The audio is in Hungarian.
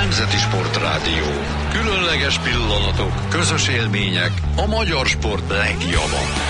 Nemzeti Sportrádió. Különleges pillanatok, közös élmények, a magyar sport legjobbak.